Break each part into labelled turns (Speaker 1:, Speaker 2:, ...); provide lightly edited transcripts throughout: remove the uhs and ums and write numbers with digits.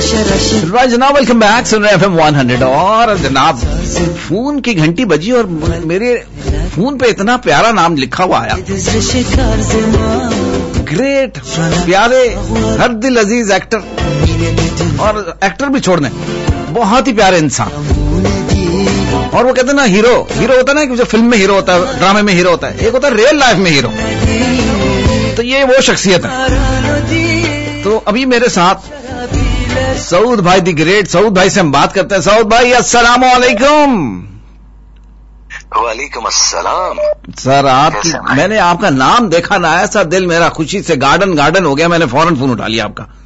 Speaker 1: जनाब welcome back, सुन रहे हैं FM 100। और जनाब फोन की घंटी बजी और मेरे फोन पे इतना प्यारा नाम लिखा हुआ आया, ग्रेट, प्यारे, हर दिल अजीज एक्टर, और एक्टर भी छोड़ने बहुत ही प्यारे इंसान। और वो कहते हैं ना, हीरो होता है ना, कि जो फिल्म में हीरो होता है, ड्रामे में हीरो होता है, एक होता है रियल लाइफ में हीरो। तो ये वो शख्सियत है। तो अभी मेरे साथ सऊद भाई दी ग्रेट, सऊद भाई से हम बात करते हैं। सऊद भाई अस्सलाम वालेकुम।
Speaker 2: वालेकुम अस्सलाम।
Speaker 1: सर आपकी, मैंने आपका नाम देखा ना, ऐसा दिल मेरा खुशी से गार्डन हो गया, मैंने फौरन फोन उठा लिया आपका।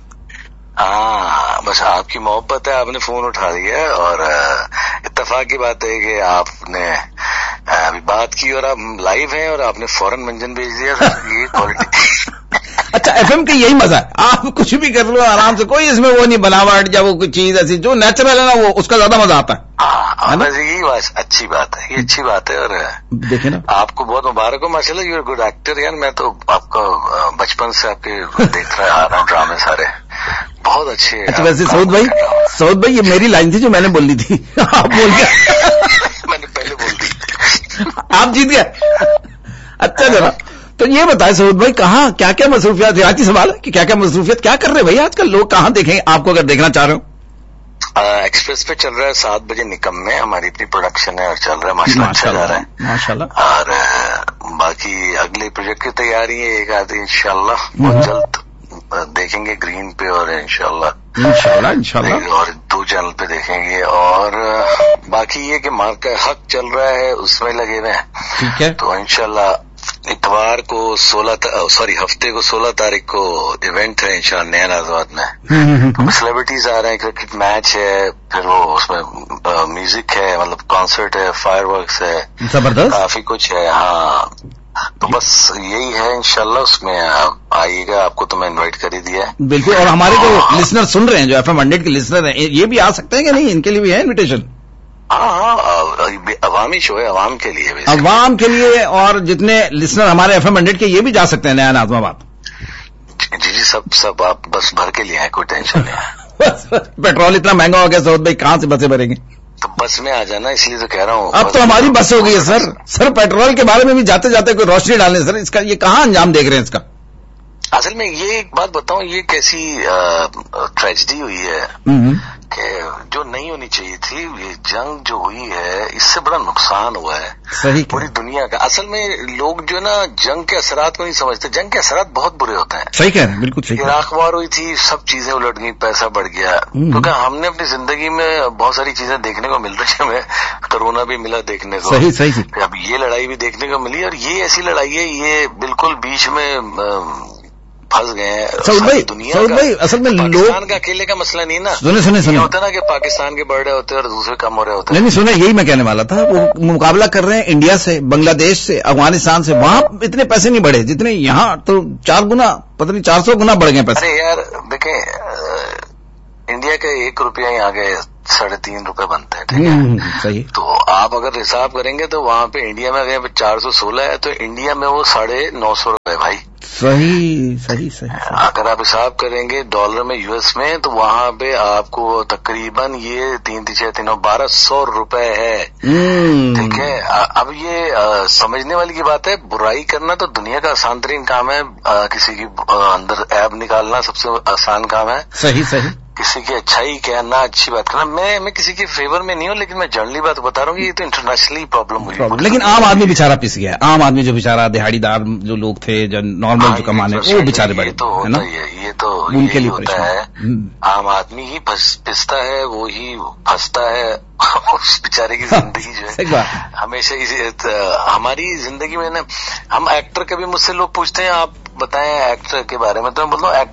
Speaker 2: बस आपकी मोहब्बत है, आपने फोन उठा लिया। और इत्तेफाक की बात है कि आपने अभी बात की और आप लाइव हैं और आपने फौरन मंजन भेज दिया। ये क्वालिटी।
Speaker 1: अच्छा, एफएम का यही मजा है, आप कुछ भी कर लो आराम से, कोई इसमें वो नहीं बनावट या वो कोई चीज ऐसी, जो नेचुरल है ना वो उसका ज्यादा मजा आता है।
Speaker 2: बस यही बात अच्छी बात है, ये अच्छी बात है। और
Speaker 1: देखे ना,
Speaker 2: आपको बहुत मुबारक हो, माशाल्लाह, यू आर गुड एक्टर यार। मैं तो आपका बचपन से आपके देख रहा आ रहा हूँ ड्रामे सारे, बहुत अच्छे।
Speaker 1: अच्छा, वैसे सऊद भाई ये मेरी लाइन थी जो मैंने बोलनी थी, आप बोल गया।
Speaker 2: मैंने पहले बोल दी,
Speaker 1: आप जीत गए। अच्छा जरा तो ये बताए सऊद भाई, कहाँ क्या क्या मसरूफियत है? आज ही सवाल है कि क्या क्या मसरूफियत, क्या कर रहे हैं भाई आजकल लोग, कहाँ देखें आपको अगर देखना चाह रहे हो?
Speaker 2: एक्सप्रेस पे चल रहा है 7 बजे निकम में, हमारी प्री प्रोडक्शन है और चल रहा है, माशाल्लाह अच्छा जा रहा है
Speaker 1: माशाल्लाह।
Speaker 2: और बाकी अगले प्रोजेक्ट की तैयारी है, एक आधी इंशाल्लाह बहुत जल्द देखेंगे ग्रीन पे, और इंशाल्लाह और 2 चैनल पे देखेंगे। और बाकी ये कि मार्क का हक चल रहा है, उसमें लगे हुए हैं।
Speaker 1: ठीक है,
Speaker 2: तो इंशाल्लाह इतवार को हफ्ते को 16 तारीख को इवेंट है इंशाल्लाह नया नाज़ाबाद में। सेलिब्रिटीज आ रहे हैं, क्रिकेट मैच है, फिर वो उसमें म्यूजिक है, मतलब कॉन्सर्ट है, फायरवर्क्स है,
Speaker 1: जबरदस्त,
Speaker 2: काफी कुछ है। हाँ, तो बस यही है इंशाल्लाह, उसमें आइएगा, आपको तो मैं इनवाइट कर ही दिया है।
Speaker 1: बिल्कुल। और हमारे जो लिसनर सुन रहे हैं, जो FM 100 के लिसनर हैं, ये भी आ सकते हैं कि नहीं? इनके लिए भी है इन्विटेशन?
Speaker 2: हाँ, अवामी शो है, अवाम के लिए।
Speaker 1: और जितने लिसनर हमारे FM 100 के, ये भी जा सकते हैं नया नाज़ाबाद।
Speaker 2: जी सब आप बस भर के लिए हैं, कोई टेंशन नहीं।
Speaker 1: पेट्रोल इतना महंगा हो गया सऊद भाई, कहाँ से बसें भरेंगे?
Speaker 2: तो बस में आ जाना, इसलिए तो कह रहा हूँ।
Speaker 1: अब तो हमारी बस हो गई है सर। पेट्रोल के बारे में भी जाते जाते कोई रोशनी डालें सर, इसका ये कहाँ अंजाम देख रहे हैं इसका?
Speaker 2: असल में ये एक बात बताऊं, ये कैसी ट्रेजेडी हुई है कि जो नहीं होनी चाहिए थी। ये जंग जो हुई है, इससे बड़ा नुकसान हुआ है
Speaker 1: सही
Speaker 2: पूरी दुनिया का। असल में लोग जो ना जंग के असरात को नहीं समझते, जंग के असरात बहुत बुरे होते हैं।
Speaker 1: सही कह रहे हैं, बिल्कुल सही।
Speaker 2: इराक वार हुई थी, सब चीजें उलट गई, पैसा बढ़ गया, क्योंकि हमने अपनी जिंदगी में बहुत सारी चीजें देखने को मिल रही है। हमें कोरोना भी मिला देखने को,
Speaker 1: सही।
Speaker 2: अब ये लड़ाई भी देखने को मिली, और ये ऐसी लड़ाई है, ये बिल्कुल बीच में फंस गए हैं
Speaker 1: सऊद भाई। असल में
Speaker 2: पाकिस्तान का अकेले का मसला नहीं ना।
Speaker 1: सुने
Speaker 2: होता ना कि पाकिस्तान के बढ़ रहे होते हैं और दूसरे कम हो रहे होते हैं।
Speaker 1: नहीं सुने, यही मैं कहने वाला था। वो मुकाबला कर रहे हैं इंडिया से, बांग्लादेश से, अफगानिस्तान से, वहां इतने पैसे नहीं बढ़े जितने यहाँ, तो 4 गुना, पता नहीं 400 गुना बढ़ गए पैसे।
Speaker 2: अरे यार देखें, इंडिया का 1 रुपया यहाँ के 3.5 रुपए बनते हैं, ठीक है?
Speaker 1: सही।
Speaker 2: तो आप अगर हिसाब करेंगे तो वहां पे इंडिया में अगर 416 है, तो इंडिया में वो 950 रुपए भाई।
Speaker 1: सही।
Speaker 2: अगर आप हिसाब करेंगे डॉलर में, यूएस में, तो वहां पे आपको तकरीबन ये 1200 रुपए है, ठीक है? अब ये समझने वाली की बात है, बुराई करना तो दुनिया का आसान तरीन काम है, किसी की अंदर ऐब निकालना सबसे आसान काम है।
Speaker 1: सही।
Speaker 2: किसी की अच्छाई कहना, अच्छी बात करना। मैं किसी के फेवर में नहीं हूँ, लेकिन मैं जनरली बात बता रहा हूँ कि ये तो इंटरनेशनली प्रॉब्लम हुई।
Speaker 1: लेकिन आम आदमी बेचारा पिस गया। आम आदमी जो बेचारा दिहाड़ीदार जो लोग थे, जो नॉर्मल जो कमाने, वो बेचारे बड़े, है ना?
Speaker 2: ये तो उनके लिए होता है। आम आदमी ही पिसता है, वो ही फंसता है। उस बेचारे की जिंदगी जो है हमेशा हमारी जिंदगी में ना, हम एक्टर, कभी मुझसे लोग पूछते हैं आप बताएं एक्टर के बारे में, तो मैं बोलता हूँ